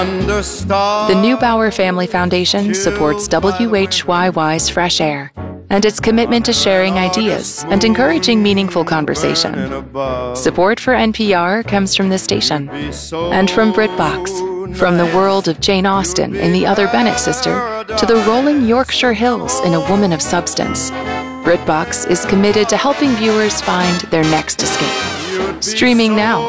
The Neubauer Family Foundation supports WHYY's Fresh Air and its commitment to sharing ideas and encouraging meaningful conversation. Support for NPR comes from this station and from BritBox, from the world of Jane Austen in The Other Bennet Sister to the rolling Yorkshire Hills in A Woman of Substance. BritBox is committed to helping viewers find their next escape. Streaming now